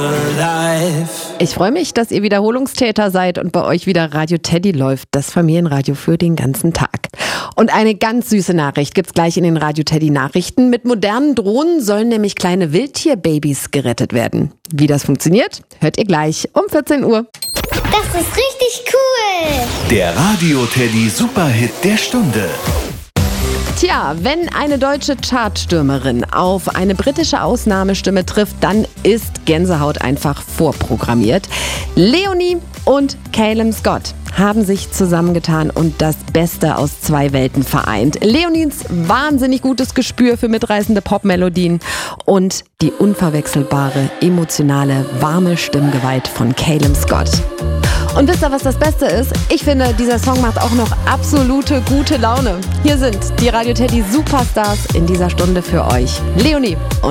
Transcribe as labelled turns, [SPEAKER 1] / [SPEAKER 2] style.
[SPEAKER 1] alive.
[SPEAKER 2] Ich freue mich, dass ihr Wiederholungstäter seid und bei euch wieder Radio Teddy läuft, das Familienradio für den ganzen Tag. Und eine ganz süße Nachricht gibt's gleich in den Radio Teddy Nachrichten. Mit modernen Drohnen sollen nämlich kleine Wildtierbabys gerettet werden. Wie das funktioniert, hört ihr gleich um 14 Uhr.
[SPEAKER 3] Das ist richtig cool.
[SPEAKER 4] Der Radio Teddy Superhit der Stunde.
[SPEAKER 2] Tja, wenn eine deutsche Chartstürmerin auf eine britische Ausnahmestimme trifft, dann ist Gänsehaut einfach vorprogrammiert. Leonie und Calum Scott haben sich zusammengetan und das Beste aus zwei Welten vereint. Leonies wahnsinnig gutes Gespür für mitreißende Popmelodien und die unverwechselbare, emotionale, warme Stimmgewalt von Calum Scott. Und wisst ihr, was das Beste ist? Ich finde, dieser Song macht auch noch absolute gute Laune. Hier sind die Radio Teddy Superstars in dieser Stunde für euch. Leonie und